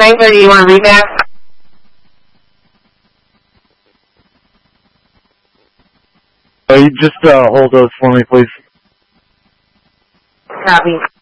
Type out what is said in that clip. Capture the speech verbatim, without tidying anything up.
Wrangler, do you want to read that? Uh, you just uh, hold those for me, please. Copy.